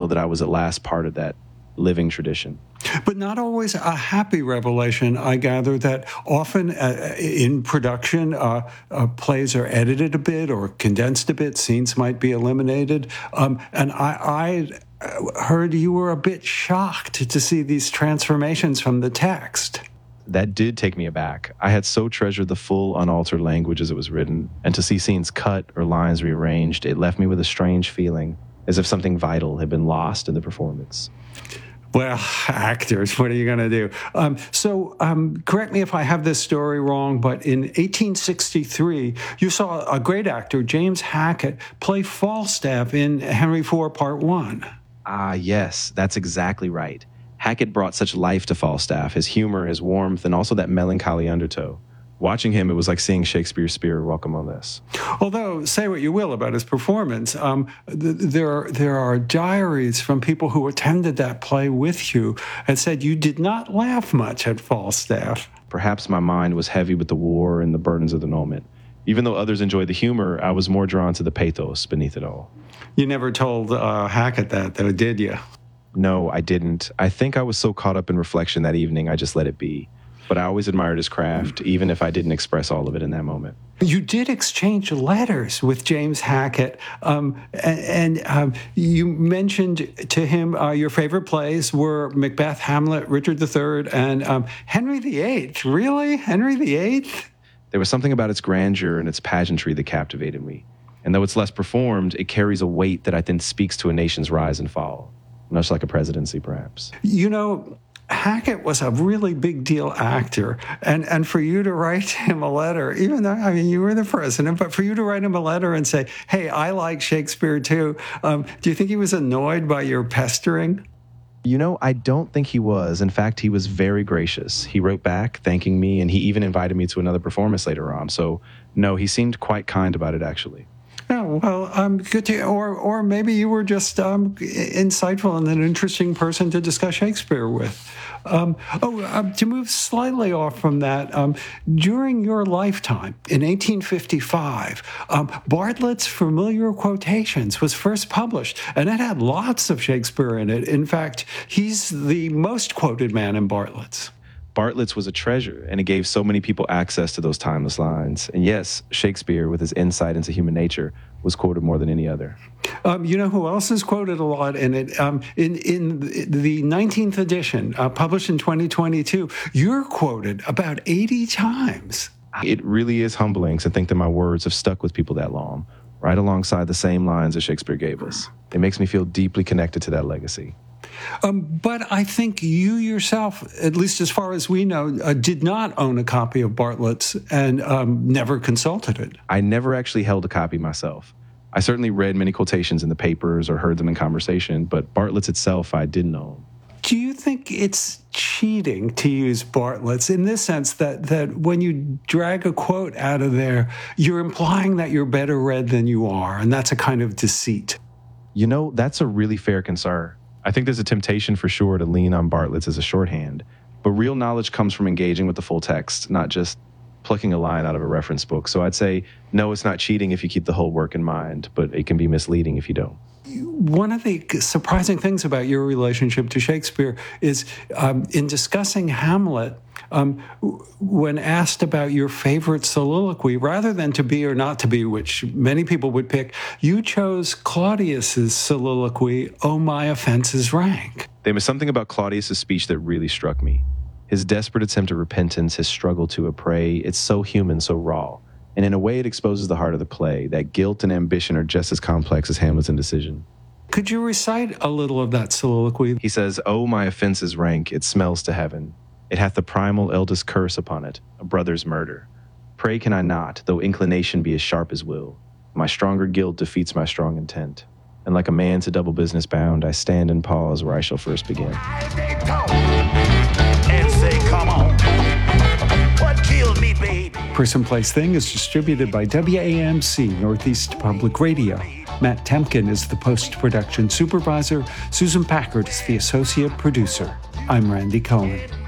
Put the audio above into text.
that I was at last part of that living tradition. But not always a happy revelation. I gather that often in production, plays are edited a bit or condensed a bit. Scenes might be eliminated. And I heard you were a bit shocked to see these transformations from the text. That did take me aback. I had so treasured the full, unaltered language as it was written, and to see scenes cut or lines rearranged, it left me with a strange feeling, as if something vital had been lost in the performance. Well, actors, what are you going to do? So correct me if I have this story wrong, but in 1863, you saw a great actor, James Hackett, play Falstaff in Henry IV, Part 1. Ah, yes, that's exactly right. Hackett brought such life to Falstaff, his humor, his warmth, and also that melancholy undertow. Watching him, it was like seeing Shakespeare's spirit welcome on this. Although, say what you will about his performance, there are diaries from people who attended that play with you and said you did not laugh much at Falstaff. Perhaps my mind was heavy with the war and the burdens of the moment. Even though others enjoyed the humor, I was more drawn to the pathos beneath it all. You never told Hackett that, though, did you? No, I didn't. I think I was so caught up in reflection that evening, I just let it be. But I always admired his craft, even if I didn't express all of it in that moment. You did exchange letters with James Hackett, and you mentioned to him your favorite plays were Macbeth, Hamlet, Richard III, and Henry VIII. Really? Henry VIII? There was something about its grandeur and its pageantry that captivated me. And though it's less performed, it carries a weight that I think speaks to a nation's rise and fall, much like a presidency, perhaps. You know, Hackett was a really big deal actor, and for you to write him a letter, even though, I mean, you were the president, but for you to write him a letter and say, hey, I like Shakespeare too, do you think he was annoyed by your pestering? You know, I don't think he was. In fact, he was very gracious. He wrote back thanking me, and he even invited me to another performance later on. So, no, he seemed quite kind about it, actually. Oh, well, good to, or maybe you were just insightful and an interesting person to discuss Shakespeare with. To move slightly off from that, during your lifetime, in 1855, Bartlett's Familiar Quotations was first published, and it had lots of Shakespeare in it. In fact, he's the most quoted man in Bartlett's. Bartlett's was a treasure, and it gave so many people access to those timeless lines. And yes, Shakespeare, with his insight into human nature, was quoted more than any other. You know who else is quoted a lot in it? In the 19th edition, published in 2022, you're quoted about 80 times. It really is humbling to think that my words have stuck with people that long, right alongside the same lines that Shakespeare gave us. It makes me feel deeply connected to that legacy. But I think you yourself, at least as far as we know, did not own a copy of Bartlett's and never consulted it. I never actually held a copy myself. I certainly read many quotations in the papers or heard them in conversation, but Bartlett's itself I didn't own. Do you think it's cheating to use Bartlett's in this sense that when you drag a quote out of there, you're implying that you're better read than you are, and that's a kind of deceit? You know, that's a really fair concern. I think there's a temptation for sure to lean on Bartlett's as a shorthand, but real knowledge comes from engaging with the full text, not just plucking a line out of a reference book. So I'd say, no, it's not cheating if you keep the whole work in mind, but it can be misleading if you don't. One of the surprising things about your relationship to Shakespeare is in discussing Hamlet, when asked about your favorite soliloquy, rather than To Be or Not to Be, which many people would pick, you chose Claudius's soliloquy, Oh, my offenses rank. There was something about Claudius's speech that really struck me. His desperate attempt at repentance, his struggle to appray, it's so human, so raw. And in a way, it exposes the heart of the play, that guilt and ambition are just as complex as Hamlet's indecision. Could you recite a little of that soliloquy? He says, Oh, my offenses rank, it smells to heaven. It hath the primal eldest curse upon it, a brother's murder. Pray can I not, though inclination be as sharp as will. My stronger guilt defeats my strong intent. And like a man to double business bound, I stand and pause where I shall first begin. And say, come on, what killed me, baby? Person Place Thing is distributed by WAMC Northeast Public Radio. Matt Temkin is the post-production supervisor. Susan Packard is the associate producer. I'm Randy Cohen.